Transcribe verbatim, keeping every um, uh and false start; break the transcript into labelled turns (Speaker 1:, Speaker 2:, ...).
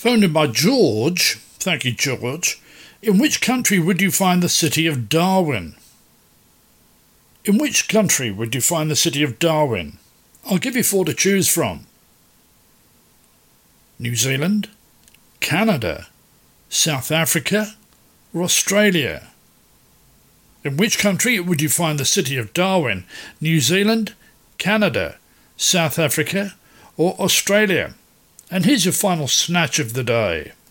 Speaker 1: Phoned in by George. Thank you, George. In which country would you find the city of Darwin? In which country would you find the city of Darwin? I'll give you four to choose from. New Zealand, Canada, South Africa, or Australia? In which country would you find the city of Darwin? New Zealand, Canada, South Africa, or Australia? And here's your final snatch of the day.